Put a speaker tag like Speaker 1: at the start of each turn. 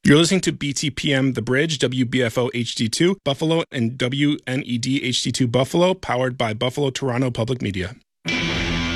Speaker 1: You're listening to BTPM The Bridge, WBFO HD2 Buffalo, and WNED HD2 Buffalo, powered by Buffalo Toronto Public Media.